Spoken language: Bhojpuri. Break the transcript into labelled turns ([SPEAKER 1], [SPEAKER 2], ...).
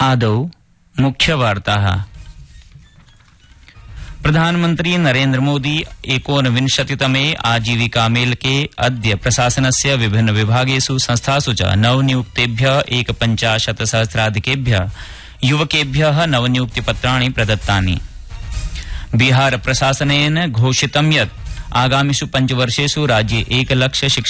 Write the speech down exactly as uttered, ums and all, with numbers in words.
[SPEAKER 1] आदौ मुख्यवार्ताः। प्रधानमन्त्री नरेन्द्र मोदी एकोनविंशतितमे आजीविकामेलके अद्य प्रशासनस्य विभिन्न विभागेषु संस्थासु च नवनियुक्तेभ्यः एकपञ्चाशत् सहस्राधिकेभ्यः युवकेभ्यः नवनियुक्तिपत्राणि प्रदत्तानि। बिहार प्रशासनेन घोषितं यत् आगामिषु पञ्चवर्षेषु राज्ये एकलक्ष